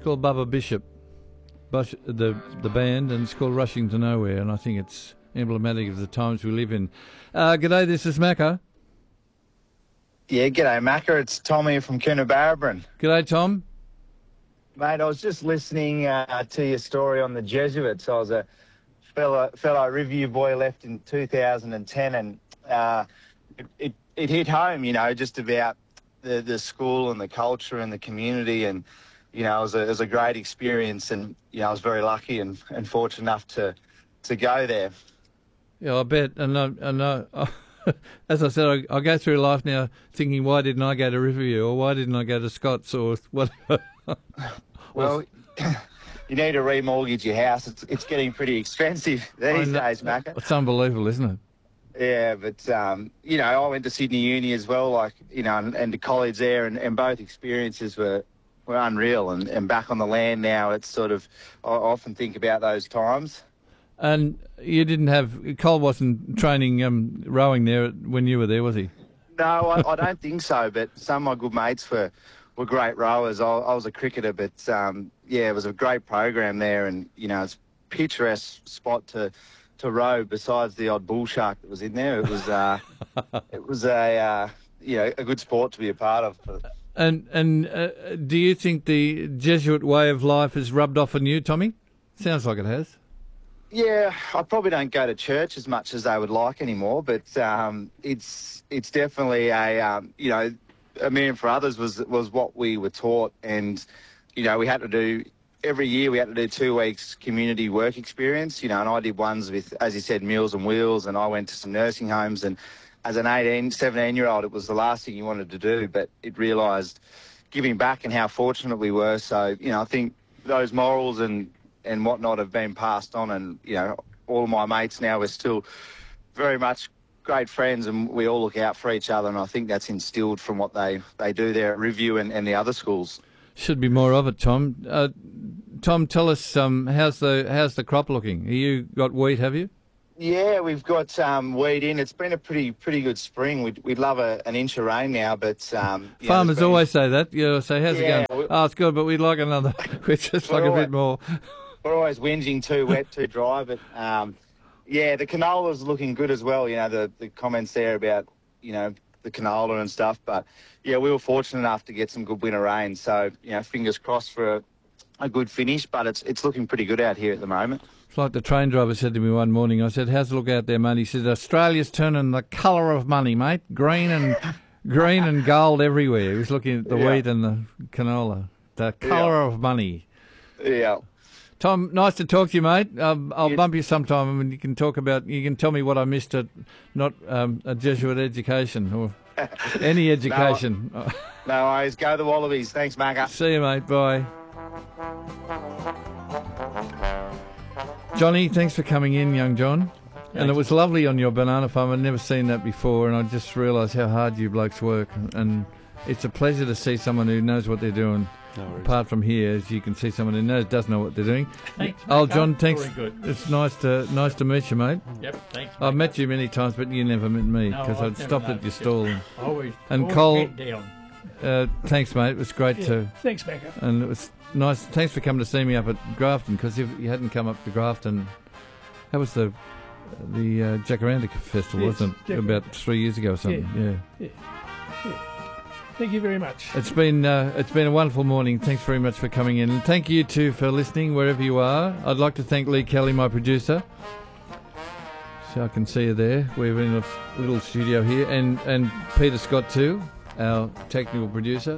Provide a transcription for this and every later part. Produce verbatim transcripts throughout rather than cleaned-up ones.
called Bubba Bishop, Bush, the the band, and it's called Rushing to Nowhere, and I think it's emblematic of the times we live in. Uh, g'day, this is Macca. Yeah, g'day, Macca. It's Tom here from Coonabarabran. G'day, Tom. Mate, I was just listening uh, to your story on the Jesuits. I was a fellow, fellow review boy, left in two thousand ten, and uh, it, it, it hit home, you know, just about the, the school and the culture and the community. And, you know, it was a, it was a great experience, and, you know, I was very lucky and, and fortunate enough to, to go there. Yeah, I bet. And, I, and I, as I said, I, I go through life now thinking, why didn't I go to Riverview, or why didn't I go to Scott's, or whatever? Well, you need to remortgage your house. It's it's getting pretty expensive these days, Macca. It's unbelievable, isn't it? Yeah, but, um, you know, I went to Sydney Uni as well, like, you know, and, and to college there, and, and both experiences were, were unreal. And, and back on the land now, it's sort of, I often think about those times. And you didn't have, Cole wasn't training um, rowing there when you were there, was he? No, I, I don't think so, but some of my good mates were, were great rowers. I, I was a cricketer, but, um, yeah, it was a great program there, and, you know, it's a picturesque spot to... to row besides the odd bull shark that was in there. It was uh, it was a uh, you know a good sport to be a part of. And and uh, do you think the Jesuit way of life has rubbed off on you, Tommy? Sounds like it has. Yeah, I probably don't go to church as much as they would like anymore, but um, it's it's definitely a um, you know a million for others was was what we were taught, and you know we had to do. Every year we had to do two weeks community work experience, you know, and I did ones with, as you said, Meals on Wheels, and I went to some nursing homes, and as an eighteen, seventeen-year-old, it was the last thing you wanted to do, but it realised giving back and how fortunate we were. So, you know, I think those morals and, and whatnot have been passed on, and, you know, all of my mates now, we're still very much great friends, and we all look out for each other, and I think that's instilled from what they, they do there at Review and, and the other schools. Should be more of it, Tom. Uh, Tom, tell us, um, how's the how's the crop looking? You got wheat, have you? Yeah, we've got um, wheat in. It's been a pretty pretty good spring. We'd, we'd love a, an inch of rain now, but... Um, Farmers know, been... always say that. You know, say, how's yeah, it going? We... Oh, it's good, but we'd like another. We'd just like always, a bit more. We're always whinging, too wet, too dry, but... Um, yeah, the canola's looking good as well. You know, the, the comments there about, you know, the canola and stuff, but yeah, we were fortunate enough to get some good winter rain, so you know, fingers crossed for a, a good finish, but it's it's looking pretty good out here at the moment. It's like the train driver said to me one morning. I said, how's it look out there, mate? He said, Australia's turning the colour of money, mate. Green and green and gold everywhere. He was looking at the yeah. wheat and the canola. The colour yeah. of money. Yeah. Tom, nice to talk to you, mate. Um, I'll yeah. bump you sometime, and you can talk about. You can tell me what I missed at not um, a Jesuit education or any education. no, no worries. Go the Wallabies. Thanks, Macca. See you, mate. Bye. Johnny, thanks for coming in, young John. Thanks. And it was lovely on your banana farm. I'd never seen that before, and I just realised how hard you blokes work. And it's a pleasure to see someone who knows what they're doing. No Apart from here, as you can see, someone who knows does know what they're doing. Thanks, oh, John, thanks. Very good. It's nice to nice to meet you, mate. Yep, thanks. I've met you many times, but you never met me because no, I'd stopped at your stall. Always. And always Cole, down. Uh, thanks, mate. It was great yeah, to. Thanks, Becca. And it was nice. Thanks for coming to see me up at Grafton, because if you hadn't come up to Grafton, that was the the uh, Jacaranda Festival, yes, wasn't it? About three years ago or something. Yeah. Yeah. yeah. yeah. Thank you very much. It's been uh, it's been a wonderful morning. Thanks very much for coming in, and thank you too for listening wherever you are. I'd like to thank Lee Kelly, my producer. So I can see you there. We're in a little studio here, and and Peter Scott too, our technical producer.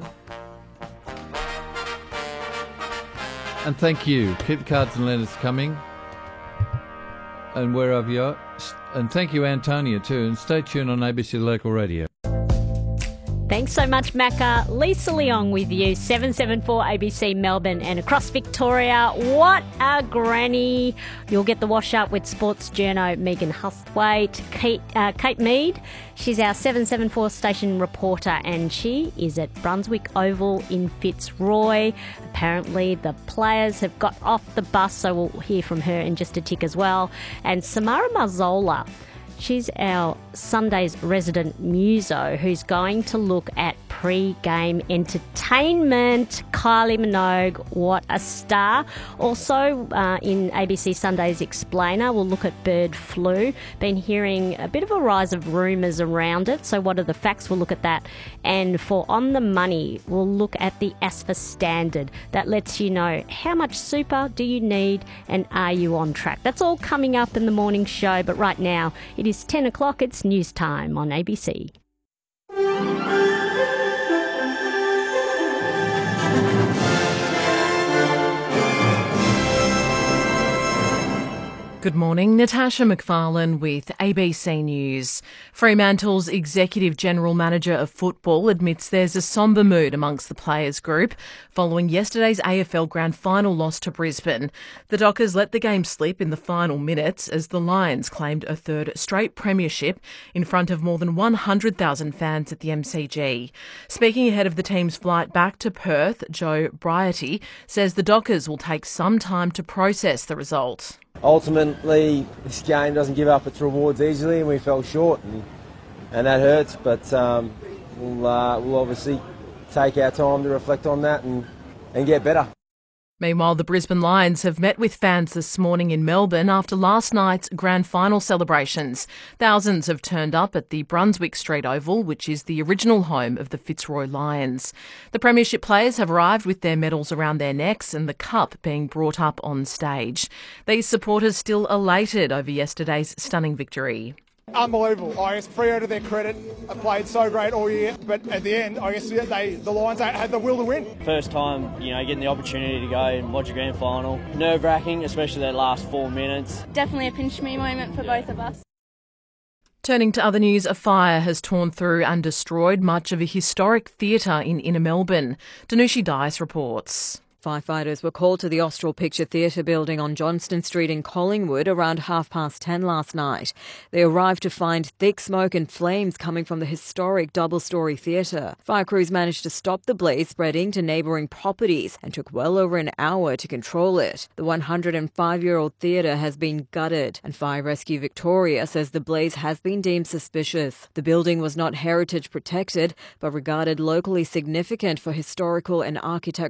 And thank you. Keep the cards and letters coming. And wherever you are. And thank you, Antonia, too. And stay tuned on A B C Local Radio. Thanks so much, Macca. Lisa Leong with you, seven seven four A B C Melbourne and across Victoria. What a granny. You'll get the wash up with sports journo Megan Hustwaite. Kate, uh, Kate Mead, she's our seven seven four station reporter, and she is at Brunswick Oval in Fitzroy. Apparently the players have got off the bus, so we'll hear from her in just a tick as well. And Samara Marzola, she's our Sunday's resident muso who's going to look at pre-game entertainment. Kylie Minogue, what a star. Also, uh, in A B C Sunday's Explainer, we'll look at bird flu. Been hearing a bit of a rise of rumours around it, so what are the facts? We'll look at that. And for On the Money, we'll look at the A S F A standard. That lets you know how much super do you need and are you on track. That's all coming up in the morning show, but right now it is ten o'clock. It's news time on A B C. Good morning, Natasha McFarlane with A B C News. Fremantle's Executive General Manager of Football admits there's a sombre mood amongst the players group following yesterday's A F L Grand Final loss to Brisbane. The Dockers let the game slip in the final minutes as the Lions claimed a third straight premiership in front of more than one hundred thousand fans at the M C G. Speaking ahead of the team's flight back to Perth, Joe Briety says the Dockers will take some time to process the result. Ultimately, this game doesn't give up its rewards easily, and we fell short, and, and that hurts. But um, we'll, uh, we'll obviously take our time to reflect on that and, and get better. Meanwhile, the Brisbane Lions have met with fans this morning in Melbourne after last night's grand final celebrations. Thousands have turned up at the Brunswick Street Oval, which is the original home of the Fitzroy Lions. The Premiership players have arrived with their medals around their necks and the cup being brought up on stage. These supporters still elated over yesterday's stunning victory. Unbelievable. I guess Freo, to their credit, have played so great all year, but at the end, I guess they, the Lions had the will to win. First time, you know, getting the opportunity to go and watch a grand final. Nerve-wracking, especially that last four minutes. Definitely a pinch-me moment for both of us. Turning to other news, a fire has torn through and destroyed much of a historic theatre in inner Melbourne. Danushi Dice reports. Firefighters were called to the Austral Picture Theatre building on Johnston Street in Collingwood around half past ten last night. They arrived to find thick smoke and flames coming from the historic double-storey theatre. Fire crews managed to stop the blaze spreading to neighbouring properties and took well over an hour to control it. The one hundred five-year-old theatre has been gutted, and Fire Rescue Victoria says the blaze has been deemed suspicious. The building was not heritage protected, but regarded locally significant for historical and architectural